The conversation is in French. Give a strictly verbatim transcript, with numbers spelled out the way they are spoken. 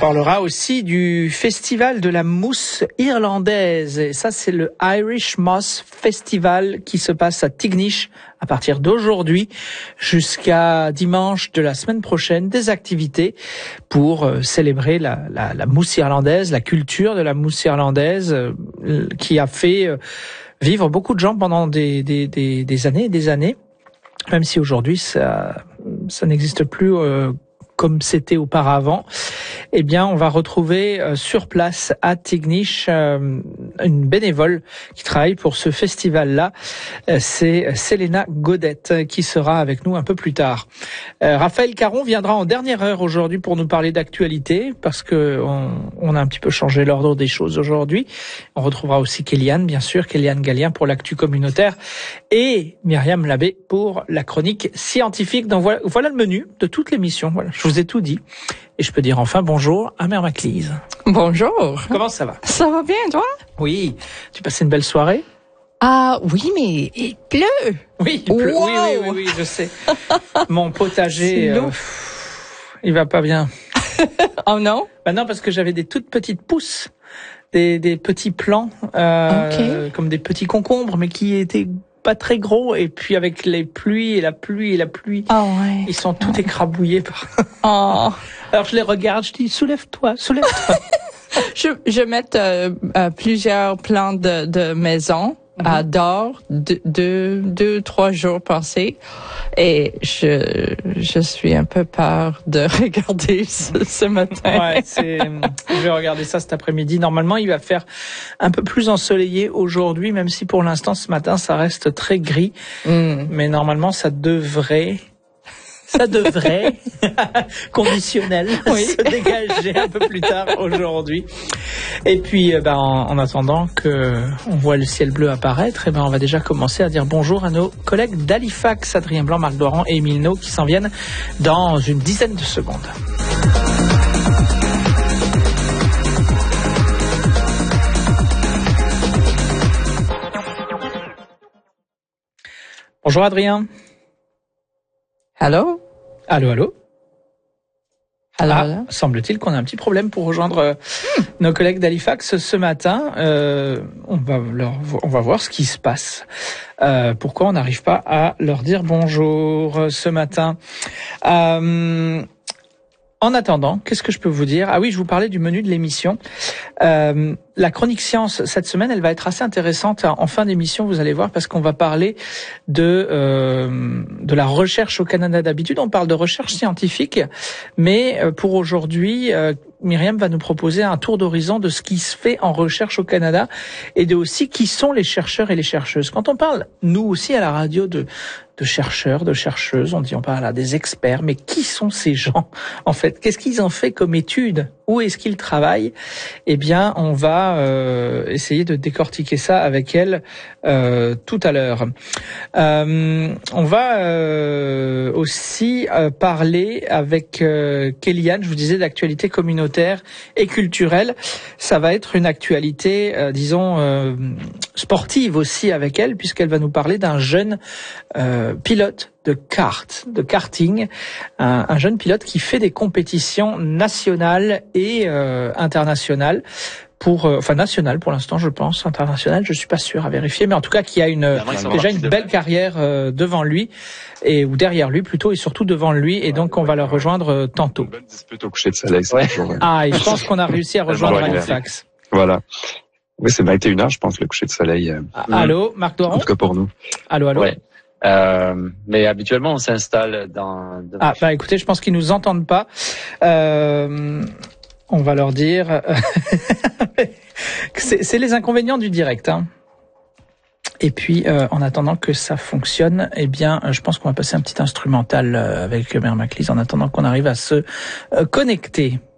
parlera aussi du festival de la mousse irlandaise. Et ça, c'est le Irish Moss Festival qui se passe à Tignish à partir d'aujourd'hui jusqu'à dimanche de la semaine prochaine. Des activités pour euh, célébrer la, la, la mousse irlandaise, la culture de la mousse irlandaise euh, qui a fait euh, vivre beaucoup de gens pendant des, des, des, des années et des années. Même si aujourd'hui, ça, ça n'existe plus euh, comme c'était auparavant, eh bien, on va retrouver euh, sur place à Tignish euh, une bénévole qui travaille pour ce festival-là. Euh, c'est Selena Godette qui sera avec nous un peu plus tard. Euh, Raphaël Caron viendra en dernière heure aujourd'hui pour nous parler d'actualité parce que on, on a un petit peu changé l'ordre des choses aujourd'hui. On retrouvera aussi Kéliane, bien sûr, Kéliane Gallien pour l'actu communautaire et Myriam Labbé pour la chronique scientifique. Donc voilà, voilà le menu de toute l'émission. Voilà, je vous ai tout dit. Et je peux dire enfin bonjour à Mère Maclise. Bonjour. Comment ça va? Ça va bien, toi? Oui. Tu passais une belle soirée? Ah oui, mais il pleut. Oui, il pleut. Wow. Oui, oui, oui, oui, je sais. Mon potager, euh, il va pas bien. Oh non? Bah non, parce que j'avais des toutes petites pousses, des, des petits plants, euh, okay. comme des petits concombres, mais qui étaient pas très gros, et puis avec les pluies et la pluie et la pluie, oh ouais. ils sont tout écrabouillés par... Oh. Alors je les regarde, je dis soulève-toi, soulève-toi. je je mets euh, euh, plusieurs plants de de maison mm-hmm. à dehors deux, deux deux trois jours passés, et je je suis un peu peur de regarder ce, ce matin. Ouais, c'est je vais regarder ça cet après-midi. Normalement, il va faire un peu plus ensoleillé aujourd'hui, même si pour l'instant ce matin ça reste très gris. Mm. Mais normalement, ça devrait Ça devrait, conditionnel, oui. se dégager un peu plus tard aujourd'hui. Et puis, ben, en, en attendant que on voit le ciel bleu apparaître, eh ben, on va déjà commencer à dire bonjour à nos collègues d'Halifax, Adrien Blanc, Marc Doiron et Émile No, qui s'en viennent dans une dizaine de secondes. Bonjour Adrien. Allô? Allô, allô? Allô, ah, allô? Semble-t-il qu'on a un petit problème pour rejoindre euh, hmm. nos collègues d'Halifax ce matin. Euh, on va leur, on va voir ce qui se passe. Euh, pourquoi on n'arrive pas à leur dire bonjour ce matin? Euh, En attendant, qu'est-ce que je peux vous dire? Ah oui, je vous parlais du menu de l'émission. Euh, la chronique science, cette semaine, elle va être assez intéressante. En fin d'émission, vous allez voir, parce qu'on va parler de euh, de la recherche au Canada. D'habitude, on parle de recherche scientifique, mais pour aujourd'hui, euh, Myriam va nous proposer un tour d'horizon de ce qui se fait en recherche au Canada et de aussi qui sont les chercheurs et les chercheuses. Quand on parle, nous aussi à la radio, de de chercheurs, de chercheuses, on dit on parle à des experts, mais qui sont ces gens en fait? Qu'est-ce qu'ils ont fait comme études? Où est-ce qu'ils travaillent? Eh bien, on va euh, essayer de décortiquer ça avec elle euh, tout à l'heure. Euh, on va euh, aussi euh, parler avec euh, Kéliane, je vous disais, d'actualité communautaire et culturelle. Ça va être une actualité, euh, disons, euh, sportive aussi avec elle, puisqu'elle va nous parler d'un jeune euh, pilote de kart, de karting, un, un jeune pilote qui fait des compétitions nationales et euh, internationales. Pour, euh, enfin nationales pour l'instant, je pense, internationales, je suis pas sûr à vérifier, mais en tout cas qui a une déjà une belle carrière euh, devant lui et ou derrière lui plutôt, et surtout devant lui, et donc on va le rejoindre euh, tantôt. Une bonne dispute au coucher de soleil. Ouais. Ah, et je pense qu'on a réussi à rejoindre Halifax. Voilà. Oui, c'est vingt et une heures, je pense, le coucher de soleil. Ah, mmh. Allô, Marc Doiron? En tout cas pour nous. Allô, allô. Ouais. Euh, mais habituellement, on s'installe dans... dans... Ah, bah écoutez, je pense qu'ils nous entendent pas. Euh, on va leur dire... c'est, c'est les inconvénients du direct, hein. Et puis, euh, en attendant que ça fonctionne, eh bien, je pense qu'on va passer un petit instrumental avec Mère Maclise en attendant qu'on arrive à se euh, connecter.